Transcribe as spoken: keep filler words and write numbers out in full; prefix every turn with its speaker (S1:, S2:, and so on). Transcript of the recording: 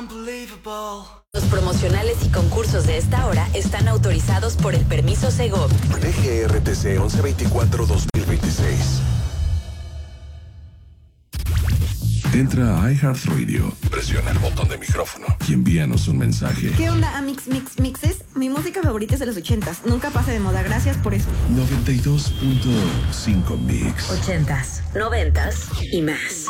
S1: Los promocionales y concursos de esta hora están autorizados por el permiso Segov.
S2: D G R T C once veinticuatro dos mil veintiséis.
S3: Entra a iHeartRadio, presiona el botón de micrófono y envíanos un mensaje.
S4: ¿Qué onda, Amix Mix Mixes? Mi música favorita es de los ochentas. Nunca pasa de moda. Gracias por eso.
S3: noventa y dos punto cinco Mix.
S1: Ochentas, noventas y más.